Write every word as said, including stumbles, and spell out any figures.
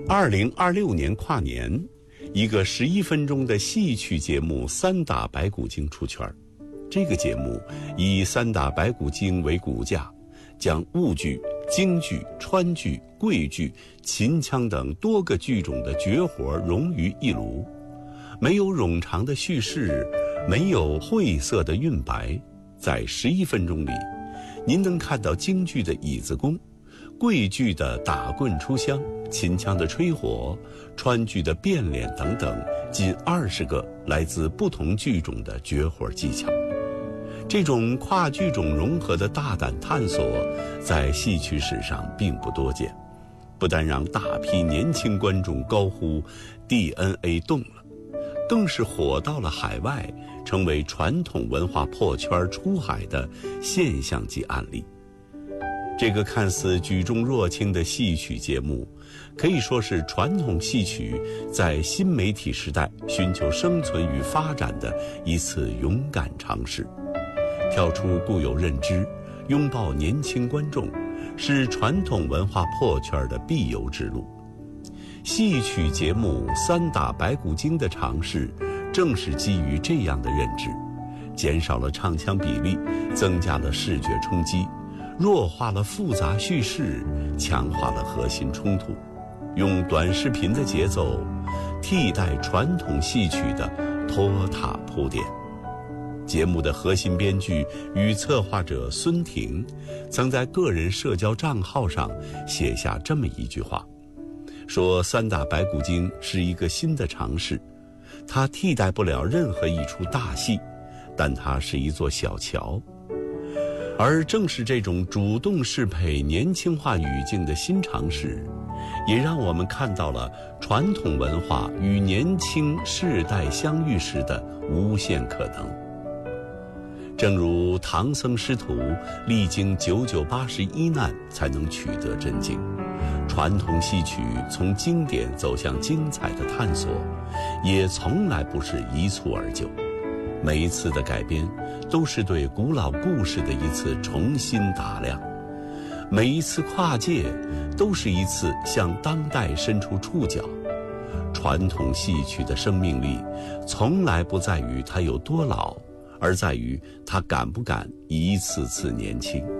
二零二六年跨年，一个十一分钟的戏曲节目《三打白骨精》出圈。这个节目以三打白骨精为骨架，将婺剧、京剧、川剧、桂剧、秦腔等多个剧种的绝活融于一炉，没有冗长的叙事，没有晦涩的韵白，在十一分钟里，您能看到京剧的椅子功，桂剧的打棍出香，秦腔的吹火，川剧的变脸等等，近二十个来自不同剧种的绝活技巧。这种跨剧种融合的大胆探索，在戏曲史上并不多见，不但让大批年轻观众高呼 D N A 动了，更是火到了海外，成为传统文化破圈出海的现象级案例。这个看似举重若轻的戏曲节目，可以说是传统戏曲在新媒体时代寻求生存与发展的一次勇敢尝试。跳出固有认知，拥抱年轻观众，是传统文化破圈的必由之路。戏曲节目《三打白骨精》的尝试，正是基于这样的认知，减少了唱腔比例，增加了视觉冲击，弱化了复杂叙事，强化了核心冲突，用短视频的节奏替代传统戏曲的拖沓铺垫。节目的核心编剧与策划者孙婷曾在个人社交账号上写下这么一句话，说三打白骨精是一个新的尝试，它替代不了任何一出大戏，但它是一座小桥。而正是这种主动适配年轻化语境的新尝试，也让我们看到了传统文化与年轻世代相遇时的无限可能。正如唐僧师徒历经九九八十一难才能取得真经，传统戏曲从经典走向精彩的探索，也从来不是一蹴而就。每一次的改编，都是对古老故事的一次重新打量；每一次跨界，都是一次向当代伸出触角。传统戏曲的生命力，从来不在于它有多老，而在于他敢不敢一次次年轻。